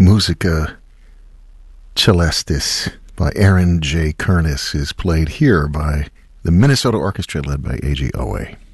Musica Celestis by Aaron J. Kernis is played here by the Minnesota Orchestra led by A.G. Owe.